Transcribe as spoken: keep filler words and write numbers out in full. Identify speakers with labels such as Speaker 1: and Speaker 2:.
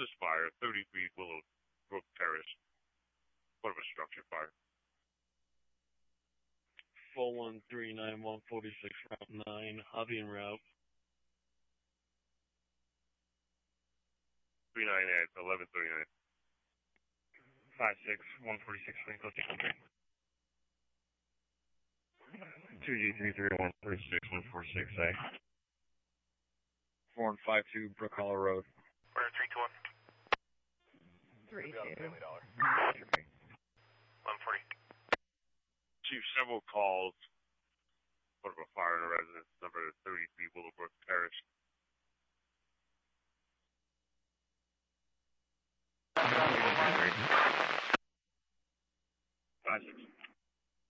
Speaker 1: is fire, thirty-three Willowbrook Terrace. What of a structure fire?
Speaker 2: four one three nine one forty-six Route nine, hobby en route.
Speaker 1: three nine eight, eleven thirty-nine.
Speaker 3: five six one forty-six Lincoln Street. two G three three one forty-six one forty-six A.
Speaker 4: four one five two Brook Hollow Road.
Speaker 5: Order three two one.
Speaker 6: Three two.
Speaker 5: one forty.
Speaker 1: Chief, several calls. What of a fire in a residence, number thirty-three Willowbrook Terrace. Five six.